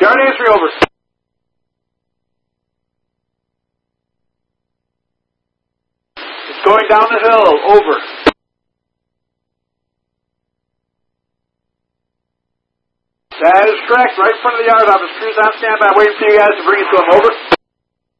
Yard entry, over. It's going down the hill, over. That is correct, right in front of the yard office. Crews on standby, waiting for you guys to bring it to them, over.